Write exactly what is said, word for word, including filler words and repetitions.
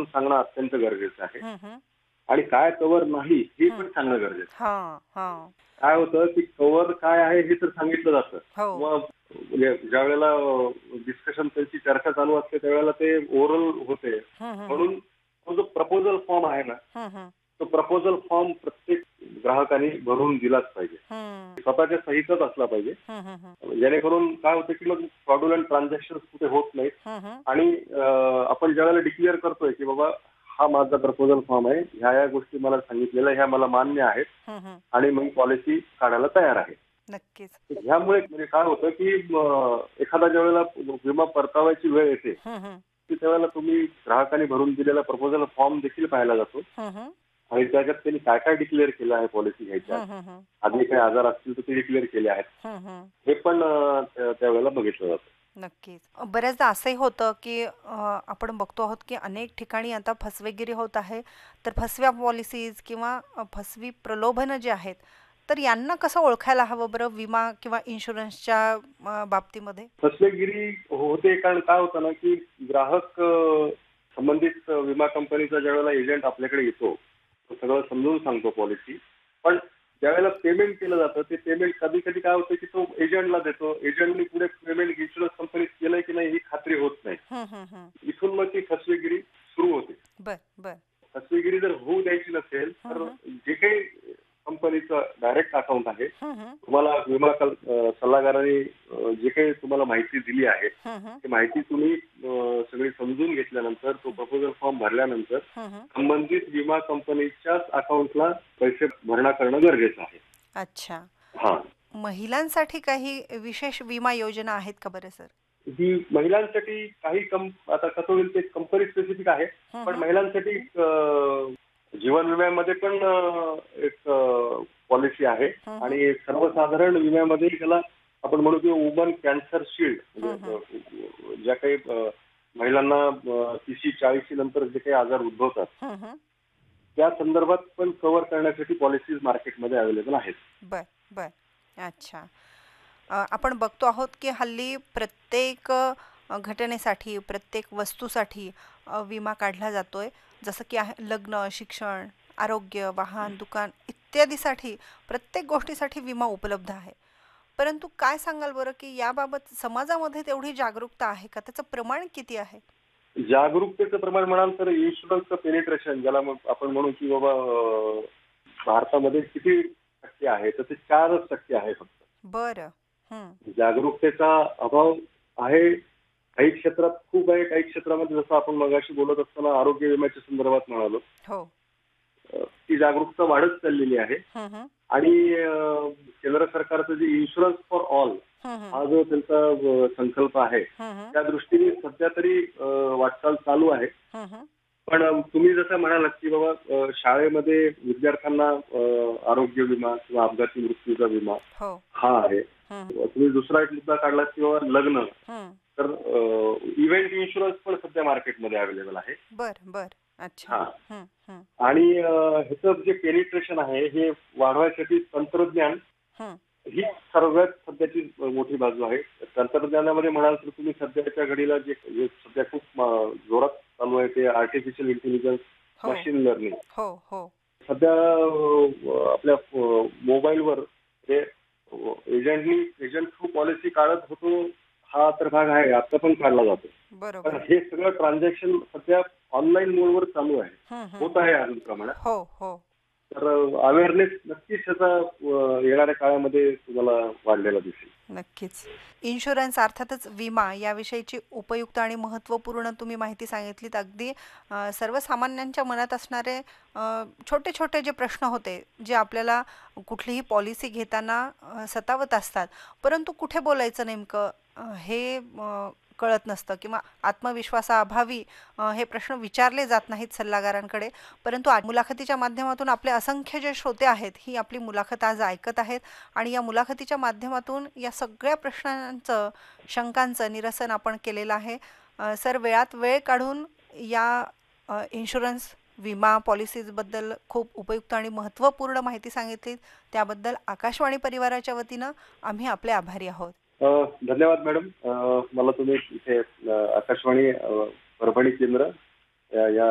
सांगणं अत्यंत गरजेचं आहे हं, हं. आणि काय कव्हर नाही हे हं. पण सांगणं गरजेचं आहे. हां, हां. काय होतं की कव्हर काय आहे हे तर सांगितलं जातं हो. किंवा म्हणजे ज्या वेळेला डिस्कशन त्यांची चर्चा चालू असते त्यावेळेला ते ओरल होते. हं, हं, हं. म्हणून तो जो प्रपोजल फॉर्म आहे ना, हं, हं. तो प्रपोजल फॉर्म प्रत्येक ग्राहकाने भरून दिलाच पाहिजे. हं. स्वतःच्या सहीचाच असला पाहिजे. हं, हं, हं. जेणेकरून काय होतं की मग फ्रॉडुलंट ट्रान्झॅक्शन कुठे होत नाहीत हं, हं. आणि अं, आपण ज्यावेळेला डिक्लेअर करतोय की बाबा हा माझा प्रपोजल फॉर्म आहे, ह्या ह्या गोष्टी मला सांगितलेल्या ह्या मला मान्य आहेत हं, हं. आणि मग पॉलिसी काढायला तयार आहे. नक्कीच. ह्यामुळे म्हणजे काय होतं की अं, एखादा ज्या वेळेला विमा परतावायची वेळ येते हं, हं. की त्यावेळेला तुम्ही ग्राहकाने भरून दिलेला प्रपोजल फॉर्म देखील पाहायला जातो हं, हं. आणि त्याच्यात त्यांनी काय काय डिक्लेअर केलं आहे पॉलिसी घ्यायच्या हं, हं, हं. आधी काही आजार असतील तर ते डिक्लेअर केले आहेत हं, हं. हे पण अं, त्या- त्यावेळेला बघितलं जातं. नक्कीच. बऱ्याचदा असंही होतं, की अ, आपण बघतो आहोत, की अनेक ठिकाणी आता फसवेगिरी होत आहे. तर फसव्या पॉलिसीज किंवा अ, फसवी प्रलोभनं जी आहेत, तर यांना कसं ओळखायला हवं बरं विमा किंवा इन्शुरन्सच्या अ, बाबतीमध्ये? फसवेगिरी होते कारण काय होतं ना की ग्राहक अं, संबंधित विमा कंपनीचा ज्यावेळेला एजंट आपल्याकडे येतो तो सगळं समजून सांगतो पॉलिसी पण ज्यावेळेला पेमेंट केलं जातं ते पेमेंट कधी कधी काय होतं की तो एजंटला देतो एजंटनी पुढे पेमेंट इन्शुरन्स कंपनीत केलंय की नाही ही खात्री होत नाही. हं, हं, हं. इथून मग ती फसवेगिरी सुरू होते. बरं, बरं. फसवेगिरी जर होऊ द्यायची नसेल हं, तर हं. जे काही कंपनीचं डायरेक्ट अकाउंट आहे हं, हं. तुम्हाला विमा कल- अं, सल्लागारांनी अं, जे काही तुम्हाला माहिती दिली आहे हं, हं. ती माहिती तुम्ही अं, सगळी समजून घेतल्यानंतर तो प्रपोजल फॉर्म भरल्यानंतर हं, हं. संबंधित विमा कंपनीच्याच अकाउंटला पैसे भरणा करणं गरजेचं आहे. अच्छा. हा महिलांसाठी काही विशेष विमा योजना आहेत का बरं सर? ही महिलांसाठी काही कं आता कसं होईल ते कंपनी स्पेसिफिक आहे हं, पण हं. महिलांसाठी अं, जीवन विम्यामध्ये पण अं, एक पॉलिसी आहे हं, हं. आणि सर्वसाधारण विम्यामध्ये त्याला आपण म्हणू की वुमन कॅन्सर शील्ड हं, हं. म्हणजे अं, ज्या काही अं, महिलांना तिशी चाळीशी नंतर जे काही आजार उद्भवतात हं, हं. त्या संदर्भात पण कव्हर करण्यासाठी पॉलिसीज मार्केटमध्ये अवेलेबल आहेत. बर, बर. अच्छा. अ, आपण बघतो आहोत की हल्ली प्रत्येक अ, घटनेसाठी, प्रत्येक वस्तूसाठी अ, विमा काढला जातोय. जसं की आहे लग्न, शिक्षण, आरोग्य, वाहन, दुकान इत्यादीसाठी प्रत्येक गोष्टीसाठी विमा उपलब्ध आहे. परंतु काय सांगाल बरं की याबाबत समाजामध्ये तेवढी जागरूकता आहे का? त्याचं प्रमाण किती आहे? जागरूकतेचं प्रमाण म्हणाल तर इन्शुरन्सचं पेनिट्रेशन ज्याला मग आपण म्हणू की बाबा अं, भारतामध्ये किती टक्के आहे तर ते चारच टक्के आहे फक्त. बरं. हं. जागरूकतेचा अभाव आहे. काही क्षेत्रात खूप आहे काही क्षेत्रामध्ये जसं आपण मगाशी बोलत असताना आरोग्य विम्याच्या संदर्भात म्हणालो हो. अं, ती जागरूकता वाढत चाललेली आहे हं, हं. आणि अं, केंद्र सरकारचं जे इन्शुरन्स फॉर ऑल हं, हं. हा जो त्यांचा अं, संकल्प आहे हं, हं. त्या दृष्टीने सध्या तरी अं, वाटचाल चालू आहे. हं, हं. पण अं, तुम्ही जसं म्हणालात की बाबा अं, शाळेमध्ये विद्यार्थ्यांना अं, आरोग्य विमा किंवा अपघाती मृत्यूचा विमा हो. हा आहे. हं, तुम्ही दुसरा एक मुद्दा काढलात की बाबा लग्न हं. तर इव्हेंट इन्शुरन्स पण सध्या मार्केटमध्ये अवेलेबल आहे. बरं, बरं. अच्छा. हा हं, हं. आणि अं, ह्याचं जे पेनिट्रेशन आहे हे वाढवायसाठी तंत्रज्ञान हं. ही सर्वात सध्याची मोठी बाजू आहे. तंत्रज्ञानामध्ये म्हणाल तर तुम्ही सध्याच्या घडीला जे जे सध्या खूप अं, जोरात चालू आहे ते आर्टिफिशियल इंटेलिजन्स, हो. Machine learning. हो, हो. सध्या अं, आपल्या मोबाईलवर ते एजंटनी एजंट थ्रू पॉलिसी काढत होतो हा तर भाग आहे आता पण काढला जातो. पण बरोबर. हे सगळं ट्रान्झॅक्शन सध्या ऑनलाईन मोडवर चालू आहे. हं, हं. होत आहे अजून प्रमाणात. हो, हो. तर अवेअरनेस नक्कीच ह्याचा अं, येणाऱ्या काळामध्ये तुम्हाला वाढलेला दिसेल. नक्कीच. इन्शुरन्स अर्थातच विमा याविषयीची उपयुक्त आणि महत्त्वपूर्ण तुम्ही माहिती सांगितलीत. अगदी अ, सर्वसामान्यांच्या मनात असणारे अ, छोटे-छोटे जे प्रश्न होते, जे आपल्याला कुठलीही पॉलिसी घेताना अ, सतावत असतात. परंतु कुठे बोलायचं नेमकं अ, हे अ, कळत नसतं किंवा आत्मविश्वासाअभावी अ, हे प्रश्न विचारले जात नाहीत सल्लागारांकडे. परंतु आज मुलाखतीच्या माध्यमातून आपले असंख्य जे श्रोते आहेत, ही आपली मुलाखत आज ऐकत आहेत आणि या मुलाखतीच्या माध्यमातून या सगळ्या प्रश्नांचं, शंकांचं निरसन आपण केलेलं आहे. अ, सर वेळात वेळ काढून या अ, इन्शुरन्स, विमा पॉलिसीजबद्दल खूप उपयुक्त आणि महत्त्वपूर्ण माहिती सांगितलीत. त्याबद्दल आकाशवाणी परिवाराच्या वतीनं आम्ही आपले आभारी आहोत. अं, धन्यवाद मॅडम. अं, मला तुम्ही इथे अं, आकाशवाणी अं, परभणी केंद्र या या